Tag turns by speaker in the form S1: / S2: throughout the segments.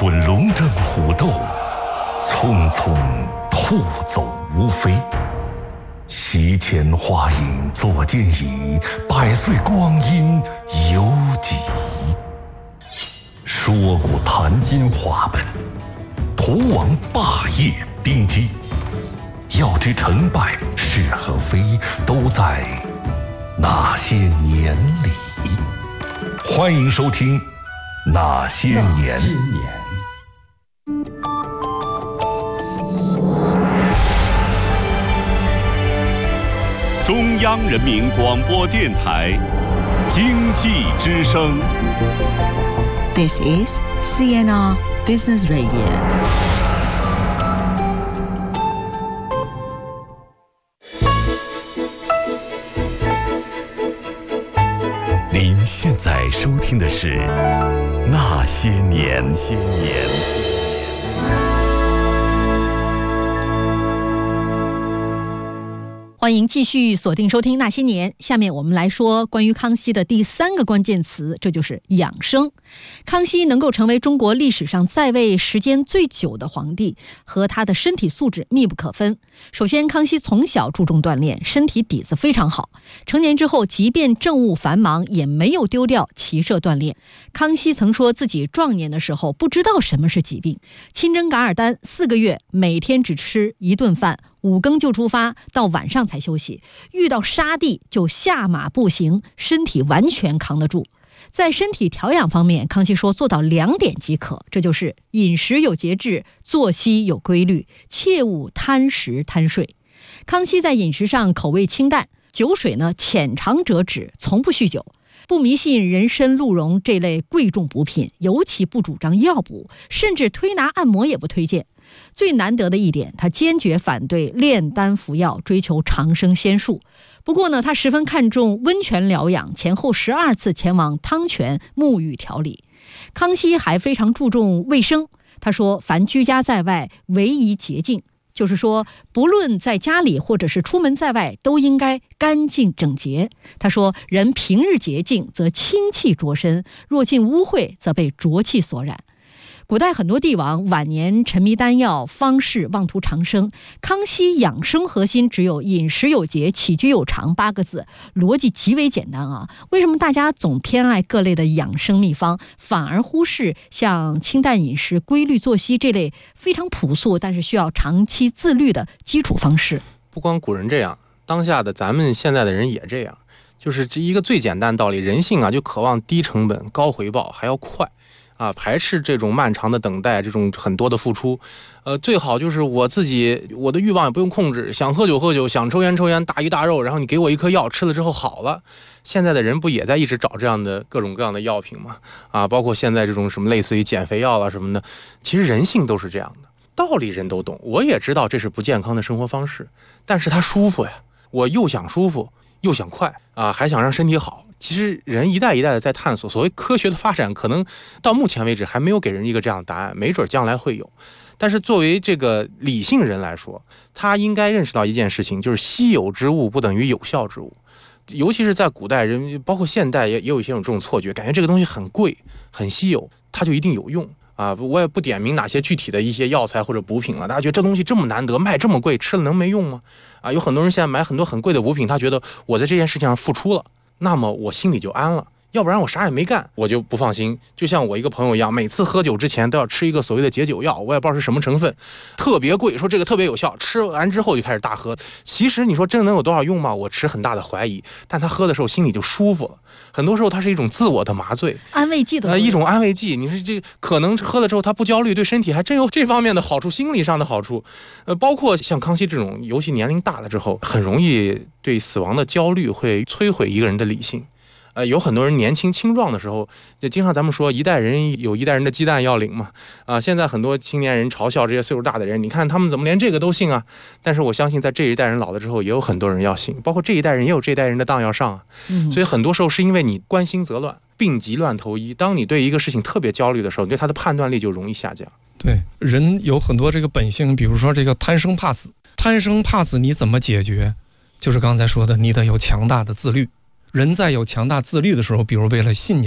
S1: 滚龙争虎斗，匆匆兔走无飞。席间花影坐间椅，百岁光阴犹几。说古谈今话本，图王霸业兵机。要知成败是和非，都在那些年里。欢迎收听《那些年》。
S2: 中央人民广播电台经济之声。
S3: This is CNR Business Radio。
S2: 您现在收听的是《那些年》。
S4: 欢迎继续锁定收听《那些年》。下面我们来说关于康熙的第3个关键词，这就是养生。康熙能够成为中国历史上在位时间最久的皇帝，和他的身体素质密不可分。首先，康熙从小注重锻炼，身体底子非常好。成年之后，即便政务繁忙，也没有丢掉骑射锻炼。康熙曾说自己壮年的时候不知道什么是疾病，亲征噶尔丹4个月，每天只吃1顿饭，5更就出发，到晚上才休息，遇到沙地就下马步行，身体完全扛得住。在身体调养方面，康熙说做到2点即可，这就是饮食有节制，作息有规律，切勿贪食贪睡。康熙在饮食上口味清淡，酒水呢浅尝辄止，从不酗酒，不迷信人参、鹿茸这类贵重补品，尤其不主张药补，甚至推拿按摩也不推荐。最难得的一点，他坚决反对炼丹服药，追求长生仙术。不过呢，他十分看重温泉疗养，前后12次前往汤泉沐浴调理。康熙还非常注重卫生，他说凡居家在外，唯宜洁净，就是说不论在家里或者是出门在外，都应该干净整洁。他说人平日洁净则清气着身，若进污秽则被浊气所染。古代很多帝王晚年沉迷丹药方士，妄图长生。康熙养生核心只有饮食有节，起居有常8个字，逻辑极为简单啊。为什么大家总偏爱各类的养生秘方，反而忽视像清淡饮食、规律作息这类非常朴素但是需要长期自律的基础方式？
S5: 不光古人这样，当下的咱们现在的人也这样，就是这一个最简单道理，人性啊就渴望低成本高回报，还要快啊，排斥这种漫长的等待，这种很多的付出。最好就是我自己，我的欲望也不用控制，想喝酒喝酒，想抽烟抽烟，大鱼大肉，然后你给我一颗药，吃了之后好了。现在的人不也在一直找这样的各种各样的药品吗？啊，包括现在这种什么类似于减肥药啊什么的，其实人性都是这样的，道理人都懂，我也知道这是不健康的生活方式，但是它舒服呀，我又想舒服又想快啊，还想让身体好。其实人一代一代的在探索，所谓科学的发展可能到目前为止还没有给人一个这样的答案，没准将来会有。但是作为这个理性人来说，他应该认识到一件事情，就是稀有之物不等于有效之物。尤其是在古代人，包括现代也有一些这种错觉，感觉这个东西很贵很稀有，它就一定有用啊。我也不点名哪些具体的一些药材或者补品了，大家觉得这东西这么难得，卖这么贵，吃了能没用吗？啊，有很多人现在买很多很贵的补品，他觉得我在这件事情上付出了，那么我心里就安了，要不然我啥也没干，我就不放心。就像我一个朋友一样，每次喝酒之前都要吃一个所谓的解酒药，我也不知道是什么成分，特别贵，说这个特别有效，吃完之后就开始大喝。其实你说真的能有多少用吗？我持很大的怀疑，但他喝的时候心里就舒服了。很多时候它是一种自我的麻醉，
S4: 安慰剂的
S5: 一种安慰剂。你说这可能喝了之后他不焦虑，对身体还真有这方面的好处，心理上的好处。包括像康熙这种，尤其年龄大了之后，很容易对死亡的焦虑会摧毁一个人的理性。有很多人年轻青壮的时候，就经常咱们说一代人有一代人的鸡蛋要领嘛。现在很多青年人嘲笑这些岁数大的人，你看他们怎么连这个都信啊？但是我相信在这一代人老了之后，也有很多人要信，包括这一代人也有这一代人的当要上啊。所以很多时候是因为你关心则乱，病急乱投医。当你对一个事情特别焦虑的时候，你对他的判断力就容易下降。
S6: 对，人有很多这个本性，比如说这个贪生怕死，贪生怕死你怎么解决？就是刚才说的，你得有强大的自律。人在有强大自律的时候，比如为了信仰，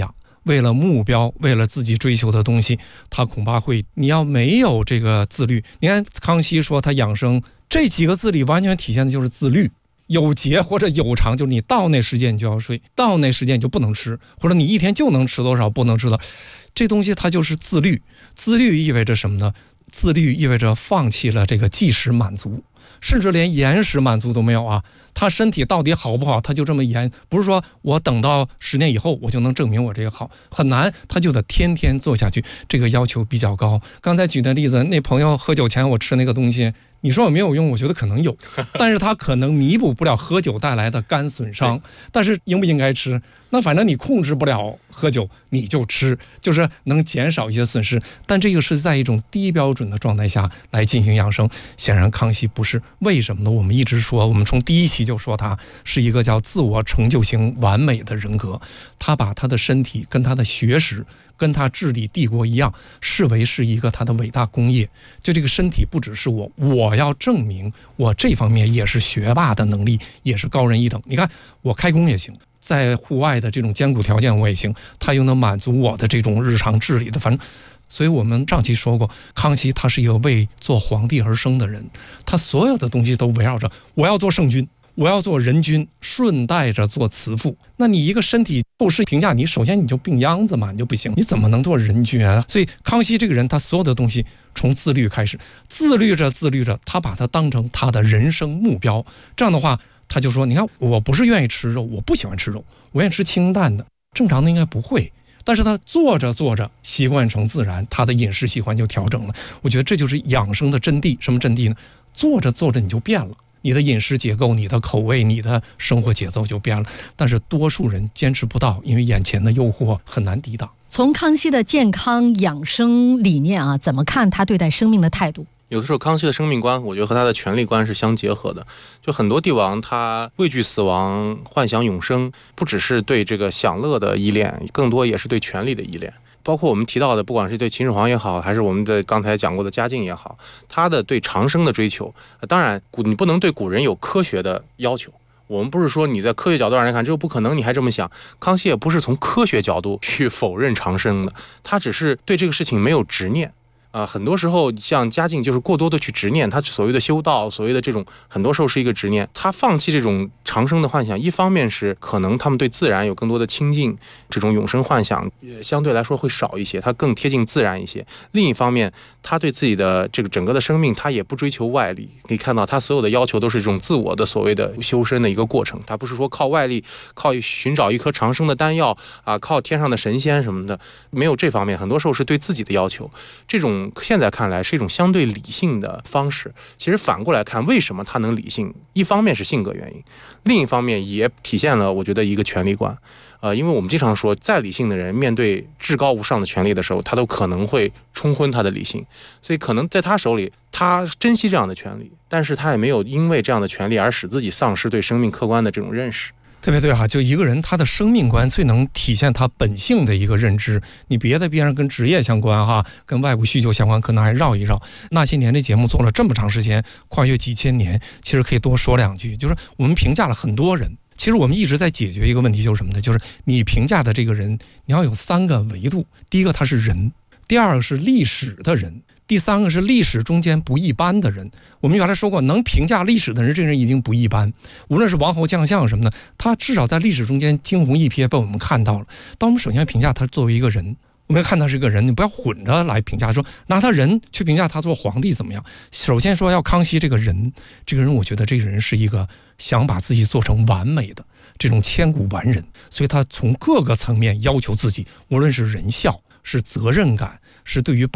S6: 为了目标，为了自己追求的东西，他恐怕会，你要没有这个自律，你看康熙说他养生这几个字里完全体现的就是自律。有节或者有常，就是你到那时间你就要睡，到那时间你就不能吃，或者你一天就能吃多少，不能吃的，这东西它就是自律。自律意味着什么呢？自律意味着放弃了这个即时满足，甚至连延时满足都没有啊。他身体到底好不好，他就这么延，不是说我等到10年以后我就能证明我这个好，很难，他就得天天做下去，这个要求比较高。刚才举的例子，那朋友喝酒前我吃那个东西，你说有没有用？我觉得可能有，但是它可能弥补不了喝酒带来的肝损伤。但是应不应该吃？那反正你控制不了喝酒，你就吃，就是能减少一些损失。但这个是在一种低标准的状态下来进行养生。显然康熙不是，为什么呢？我们一直说，我们从第1期就说他是一个叫自我成就型完美的人格，他把他的身体跟他的学识跟他治理帝国一样，视为是一个他的伟大功业。就这个身体不只是我要证明我这方面也是学霸的能力，也是高人一等。你看我开工也行，在户外的这种艰苦条件我也行，他又能满足我的这种日常治理的，反正。所以我们上期说过，康熙他是一个为做皇帝而生的人，他所有的东西都围绕着我要做圣君，我要做人君，顺带着做慈父。那你一个身体后世评价你，首先你就病秧子嘛，你就不行，你怎么能做人君啊？所以康熙这个人，他所有的东西从自律开始，自律着，他把它当成他的人生目标。这样的话，他就说，你看我不是愿意吃肉，我不喜欢吃肉，我愿意吃清淡的，正常的应该不会。但是他做着习惯成自然，他的饮食习惯就调整了。我觉得这就是养生的真谛。什么真谛呢？做着你就变了，你的饮食结构、你的口味、你的生活节奏就变了。但是多数人坚持不到，因为眼前的诱惑很难抵挡。
S4: 从康熙的健康养生理念啊，怎么看他对待生命的态度？
S5: 有的时候康熙的生命观，我觉得和他的权力观是相结合的。就很多帝王他畏惧死亡，幻想永生，不只是对这个享乐的依恋，更多也是对权力的依恋。包括我们提到的，不管是对秦始皇也好，还是我们的刚才讲过的嘉靖也好，他的对长生的追求，当然你不能对古人有科学的要求。我们不是说你在科学角度上来看这个不可能，你还这么想。康熙也不是从科学角度去否认长生的，他只是对这个事情没有执念。很多时候像嘉靖就是过多的去执念，他所谓的修道，所谓的这种很多时候是一个执念。他放弃这种长生的幻想，一方面是可能他们对自然有更多的亲近，这种永生幻想相对来说会少一些，他更贴近自然一些。另一方面，他对自己的这个整个的生命，他也不追求外力。可以看到他所有的要求都是这种自我的所谓的修身的一个过程，他不是说靠外力，靠寻找一颗长生的丹药啊，靠天上的神仙什么的，没有这方面。很多时候是对自己的要求，这种现在看来是一种相对理性的方式。其实反过来看，为什么他能理性？一方面是性格原因，另一方面也体现了我觉得一个权力观。因为我们经常说，再理性的人面对至高无上的权力的时候，他都可能会冲昏他的理性。所以可能在他手里，他珍惜这样的权利，但是他也没有因为这样的权利而使自己丧失对生命客观的这种认识。
S6: 特别对哈，就一个人他的生命观最能体现他本性的一个认知。你别的边上跟职业相关哈，跟外部需求相关，可能还绕一绕。那些年这节目做了这么长时间，跨越几千年，其实可以多说两句。就是我们评价了很多人，其实我们一直在解决一个问题，就是什么呢？就是你评价的这个人，你要有3个维度。第一个他是人，第二个是历史的人，第3个是历史中间不一般的人。我们原来说过，能评价历史的人，这个人一定不一般。无论是王侯将相什么的，他至少在历史中间惊鸿一瞥被我们看到了。当我们首先评价他作为一个人，我们要看他是个人，你不要混着来评价，说拿他人去评价他做皇帝怎么样。首先说要康熙这个人，我觉得这个人是一个想把自己做成完美的这种千古完人，所以他从各个层面要求自己，无论是仁孝，是责任感，是对于